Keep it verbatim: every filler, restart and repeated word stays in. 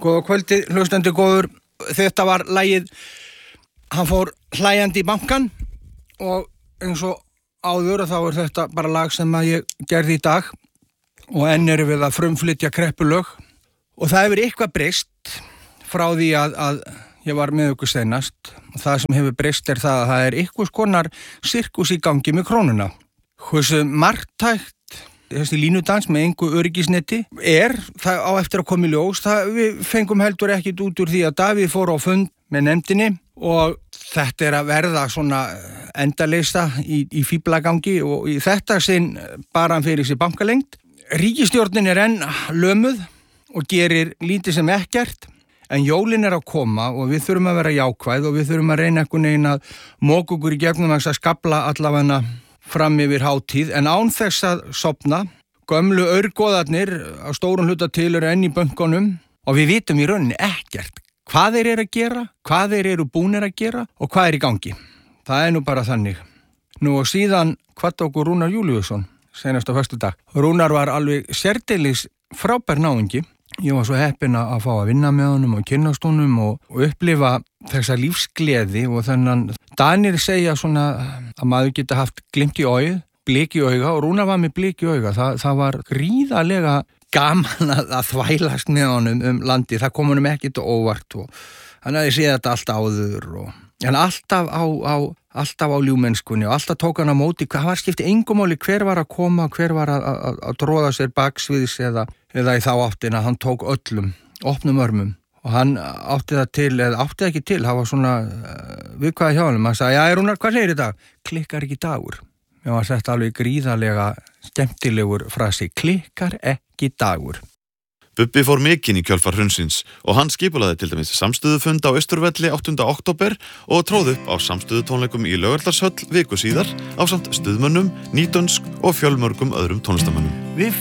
Góða kvöldi, hlustandi góður. Þetta var lagið Hann fór hlæjandi í bankann og eins og áður þá er þetta bara lag sem að ég gerði í dag og enn erum við að frumflytja kreppulög og það hefur eitthvað breyst frá því að, að ég var með ykkur seinast og það sem hefur breyst er það að það er eitthvað konar sirkus í gangi með krónuna. Hversu marktækt þessi línudans með engu öryggisneti er, það á eftir að koma í ljós, það við fengum heldur ekkit út úr því að Davíð fór á fund með nefndinni og þetta er að verða svona endaleysa í, í fíblagangi og í þetta sinn bara hann fyrir sér bankalengt. Ríkisstjórnin er enn lömuð og gerir lítið sem ekkert en jólin er að koma og við þurfum að vera jákvæð og við þurfum að reyna einhvern veginn að móka okkur í gegnum þess að skafla allavega fram yfir hátíð en án þess að sofna. Gömlu örgoðarnir á stórum hluta til eru enn í bönkunum og við vitum í rauninni ekkert hvað þeir eru að gera, hvað þeir eru búnir að gera og hvað er í gangi. Það er nú bara þannig. Nú og síðan hvað okkur Rúnar Júlíusson senast á föstudag. Rúnar var alveg sérdeilis frábær náungi. Ég var svo heppinn að fá að vinna með honum og kynnast honum og, og upplifa þessa lífsgleði og þennan Danir segja svona að maður geta haft glimt í augað, blik í auga og Rúnar var með blik í auga. Það, það var gríðarlega gaman að, að þvælast með honum um landi. Það kom honum ekkert óvart og hann hafði séð þetta alltaf áður og en alltaf á, á, alltaf á ljúmennskunni og alltaf tók hann á móti. Hvað var skipti engum máli hver var að koma, hver var að, að, að tróða sér baksviðs eða, eða í þá áttina. Hann tók öllum, opnum örmum og hann átti það til, eða átti ekki til, það var svona uh, viðkvæði hjá honum. Hann sagði, já, Rúnar, hvað segir þetta? Klikkar ekki dagur. Mér var þetta alveg gríðarlega skemmtilegur frasi, klikkar ekki dagur. Bubbi fór mikinn í kjölfar hrunsins og hann skipulaði til dæmis samstöðufund á Austurvelli áttunda október og tróð upp á samstöðutónleikum í Laugardalshöll viku síðar ásamt stuðmönnum, nýdönsk og fjölmörgum öðrum tónlistarmönnum.